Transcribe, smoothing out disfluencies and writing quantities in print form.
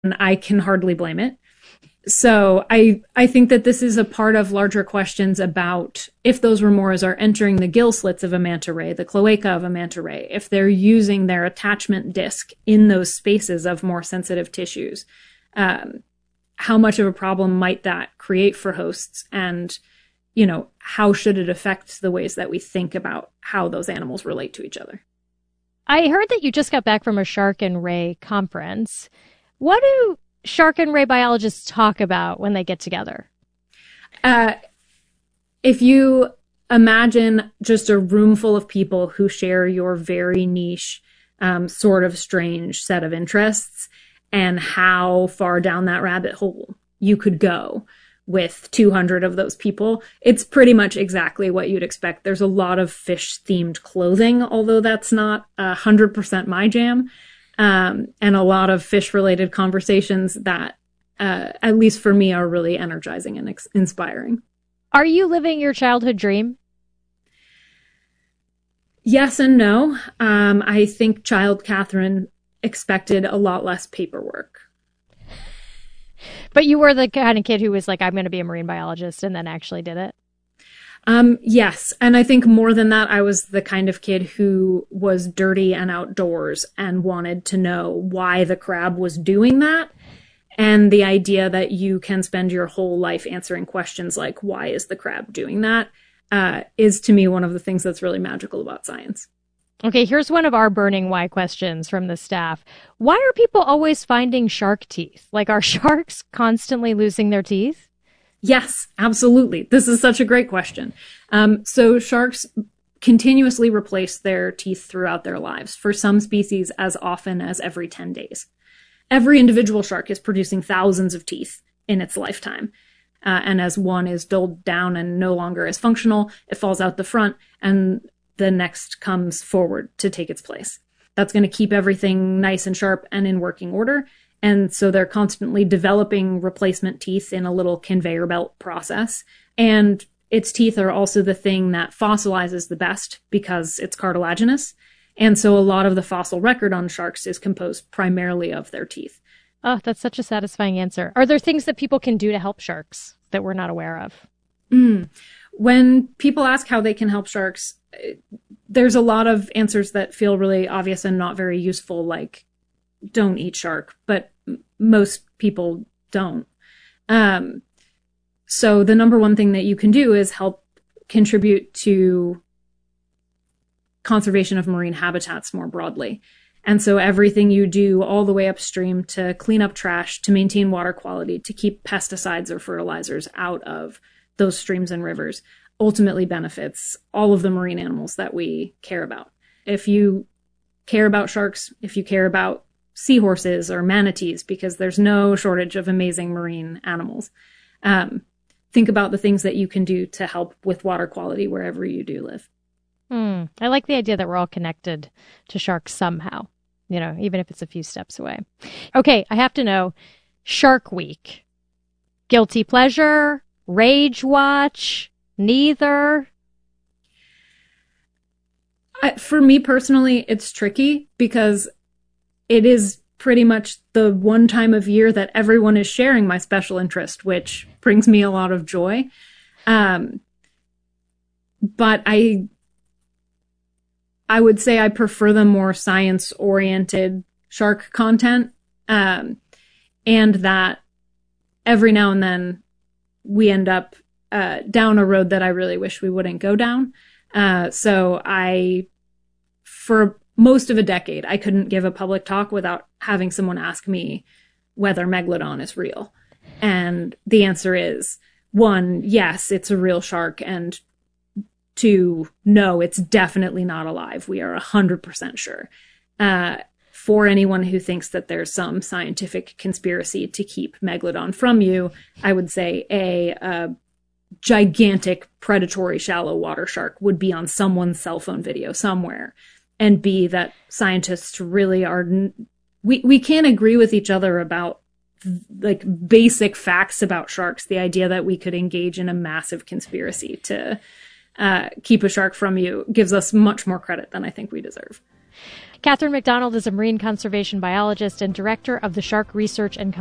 and I can hardly blame it. So I think that this is a part of larger questions about if those remoras are entering the gill slits of a manta ray, the cloaca of a manta ray, if they're using their attachment disc in those spaces of more sensitive tissues, how much of a problem might that create for hosts? And, how should it affect the ways that we think about how those animals relate to each other? I heard that you just got back from a shark and ray conference. What do shark and ray biologists talk about when they get together? If you imagine just a room full of people who share your very niche, sort of strange set of interests, and how far down that rabbit hole you could go with 200 of those people, it's pretty much exactly what you'd expect. There's a lot of fish-themed clothing, although that's not 100% my jam. And a lot of fish-related conversations that, at least for me, are really energizing and inspiring. Are you living your childhood dream? Yes and no. I think child Catherine expected a lot less paperwork. But you were the kind of kid who was like, I'm going to be a marine biologist, and then actually did it? Yes. And I think more than that, I was the kind of kid who was dirty and outdoors and wanted to know why the crab was doing that. And the idea that you can spend your whole life answering questions like, why is the crab doing that, is to me one of the things that's really magical about science. Okay, here's one of our burning why questions from the staff. Why are people always finding shark teeth? Like, are sharks constantly losing their teeth? Yes, absolutely. This is such a great question. So sharks continuously replace their teeth throughout their lives, for some species as often as every 10 days. Every individual shark is producing thousands of teeth in its lifetime. And as one is dulled down and no longer is functional, it falls out the front and the next comes forward to take its place. That's going to keep everything nice and sharp and in working order. And so they're constantly developing replacement teeth in a little conveyor belt process. And its teeth are also the thing that fossilizes the best because it's cartilaginous. And so a lot of the fossil record on sharks is composed primarily of their teeth. Oh, that's such a satisfying answer. Are there things that people can do to help sharks that we're not aware of? When people ask how they can help sharks, there's a lot of answers that feel really obvious and not very useful, like don't eat shark, but most people don't. So the number one thing that you can do is help contribute to conservation of marine habitats more broadly. And so everything you do all the way upstream to clean up trash, to maintain water quality, to keep pesticides or fertilizers out of those streams and rivers ultimately benefits all of the marine animals that we care about. If you care about sharks, if you care about seahorses or manatees, because there's no shortage of amazing marine animals, think about the things that you can do to help with water quality wherever you do live. I like the idea that we're all connected to sharks somehow, even if it's a few steps away. Okay, I have to know, Shark Week. Guilty pleasure? Rage watch? Neither? For me personally, it's tricky because it is pretty much the one time of year that everyone is sharing my special interest, which brings me a lot of joy. But I would say I prefer the more science-oriented shark content, and that every now and then we end up down a road that I really wish we wouldn't go down. So for most of a decade, I couldn't give a public talk without having someone ask me whether Megalodon is real. And the answer is, 1, yes, it's a real shark, and 2, no, it's definitely not alive. We are 100% sure. For anyone who thinks that there's some scientific conspiracy to keep Megalodon from you, I would say a gigantic predatory shallow water shark would be on someone's cell phone video somewhere. And B, that scientists really are... We can't agree with each other about like basic facts about sharks. The idea that we could engage in a massive conspiracy to keep a shark from you gives us much more credit than I think we deserve. Catherine McDonald is a marine conservation biologist and director of the Shark Research and